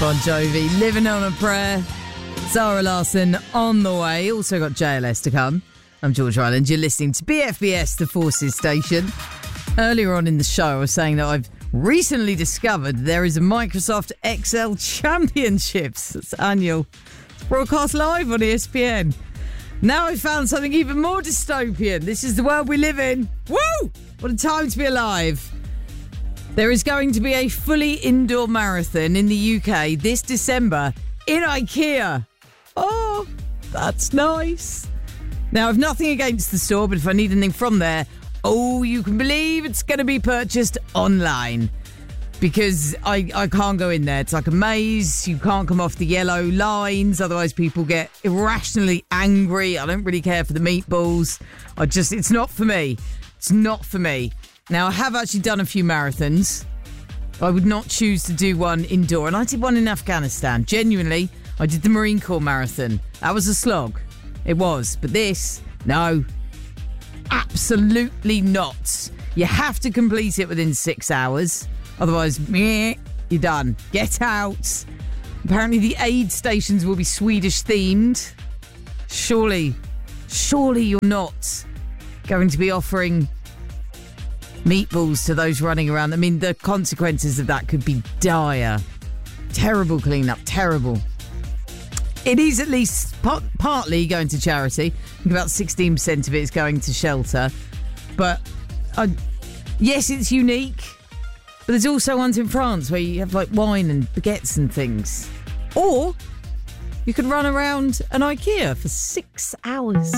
Bon Jovi, Living on a Prayer. Zara Larsson on the way. Also got JLS to come. I'm George Ryland. You're listening to BFBS, the Forces station. Earlier on in the show, I was saying that I've recently discovered there is a Microsoft Excel Championships. It's annual. It's broadcast live on ESPN. Now I've found something even more dystopian. This is the world we live in. Woo! What a time to be alive. There is going to be a fully indoor marathon in the UK this December in IKEA. Oh, that's nice. Now, I've nothing against the store, but if I need anything from there, you can believe it's going to be purchased online. Because I can't go in there. It's like a maze. You can't come off the yellow lines. Otherwise, people get irrationally angry. I don't really care for the meatballs. It's not for me. It's not for me. Now, I have actually done a few marathons. I would not choose to do one indoor. And I did one in Afghanistan. Genuinely, I did the Marine Corps marathon. That was a slog. It was. But this, no. Absolutely not. You have to complete it within 6 hours. Otherwise, you're done. Get out. Apparently, the aid stations will be Swedish themed. Surely you're not going to be offering meatballs to those running around. I mean, the consequences of that could be dire. Terrible cleanup, terrible. It is at least partly going to charity. I think about 16% of it is going to shelter. But yes, it's unique. But there's also ones in France where you have like wine and baguettes and things. Or you could run around an IKEA for 6 hours.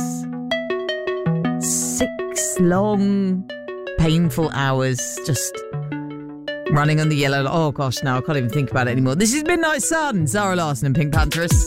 6 long, painful hours just running on the yellow. Oh gosh, no, I can't even think about it anymore. This is Midnight Sun, Zara Larsson and Pink Pantheress.